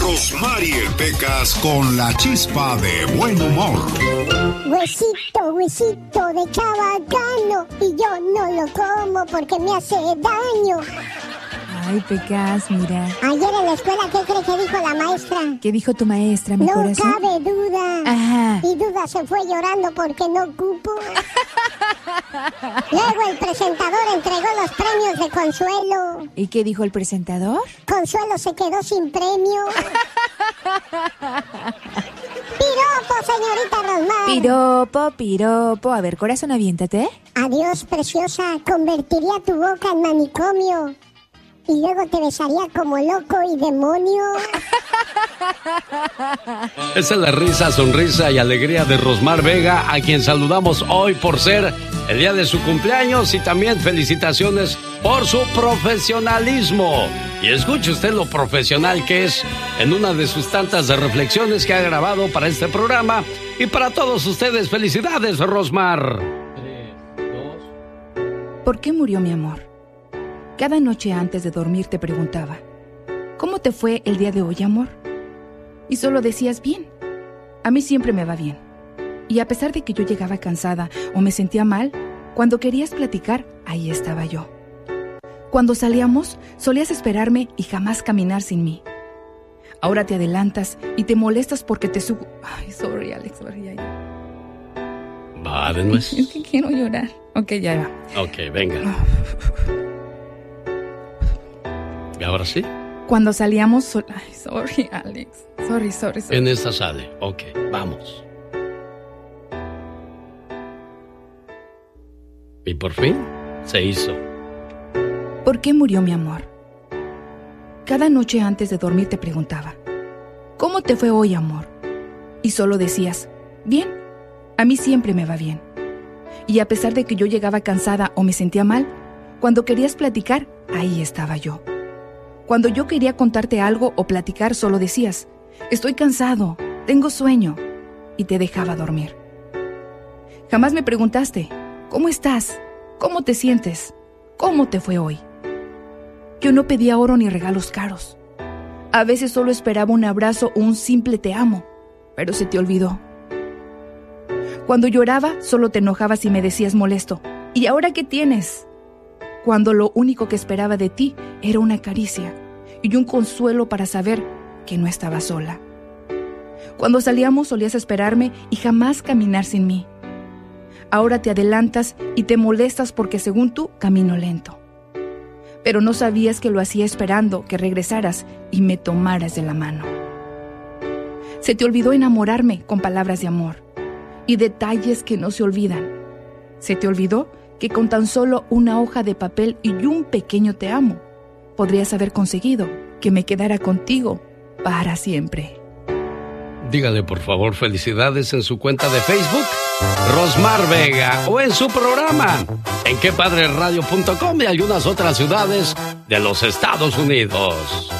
Rosmarie Pecas con la chispa de buen humor. Huesito, huesito de chabacano, y yo no lo como porque me hace daño. Ay, Pecas, mira. Ayer en la escuela, ¿qué cree que dijo la maestra? ¿Qué dijo tu maestra, mi corazón? No cabe duda. Ajá. Y Duda se fue llorando porque no cupo. Luego el presentador entregó los premios de Consuelo. ¿Y qué dijo el presentador? Consuelo se quedó sin premio. Piropo, señorita Rosmar. Piropo, piropo. A ver, corazón, aviéntate. Adiós, preciosa. Convertiría tu boca en manicomio. Y luego te besaría como loco y demonio. Esa es la risa, sonrisa y alegría de Rosmar Vega, a quien saludamos hoy por ser el día de su cumpleaños y también felicitaciones por su profesionalismo. Y escuche usted lo profesional que es en una de sus tantas reflexiones que ha grabado para este programa. Y para todos ustedes, felicidades, Rosmar. 3, 2... ¿Por qué murió mi amor? Cada noche antes de dormir te preguntaba, ¿cómo te fue el día de hoy, amor? Y solo decías, bien. A mí siempre me va bien. Y a pesar de que yo llegaba cansada o me sentía mal, cuando querías platicar, ahí estaba yo. Cuando salíamos, solías esperarme y jamás caminar sin mí. Ahora te adelantas y te molestas porque te subo... Ay, sorry, Alex, sorry. Ay. Va, de nuez. Es que quiero llorar. Ok, ya va. Ok, venga. ¿Y ahora sí? Cuando salíamos... Ay, sorry, Alex. Sorry. En esta sale. Ok, vamos. Y por fin se hizo. ¿Por qué murió mi amor? Cada noche antes de dormir te preguntaba, ¿cómo te fue hoy, amor? Y solo decías, bien. A mí siempre me va bien. Y a pesar de que yo llegaba cansada o me sentía mal, cuando querías platicar, ahí estaba yo. Cuando yo quería contarte algo o platicar, solo decías, estoy cansado, tengo sueño, y te dejaba dormir. Jamás me preguntaste, ¿cómo estás? ¿Cómo te sientes? ¿Cómo te fue hoy? Yo no pedía oro ni regalos caros. A veces solo esperaba un abrazo o un simple te amo, pero se te olvidó. Cuando lloraba, solo te enojabas y me decías molesto, ¿y ahora qué tienes? Cuando lo único que esperaba de ti era una caricia y un consuelo para saber que no estaba sola. Cuando salíamos solías esperarme y jamás caminar sin mí. Ahora te adelantas y te molestas porque según tú camino lento. Pero no sabías que lo hacía esperando que regresaras y me tomaras de la mano. Se te olvidó enamorarme con palabras de amor y detalles que no se olvidan. Se te olvidó que con tan solo una hoja de papel y un pequeño te amo, podrías haber conseguido que me quedara contigo para siempre. Dígale, por favor, felicidades en su cuenta de Facebook, Rosmar Vega, o en su programa, en quepadreradio.com y algunas otras ciudades de los Estados Unidos.